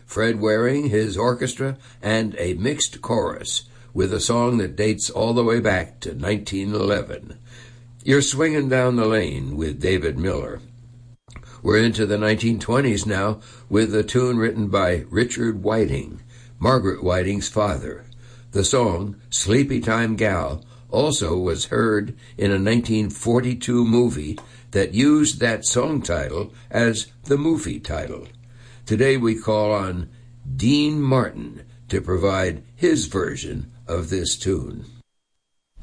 Fred Waring, his orchestra, and a mixed chorus with a song that dates all the way back to 1911. You're Swinging Down the Lane with David Miller. We're into the 1920s now with a tune written by Richard Whiting, Margaret Whiting's father. The song, Sleepy Time Gal, also was heard in a 1942 movie that used that song title as the movie title. Today we call on Dean Martin to provide his version of this tune.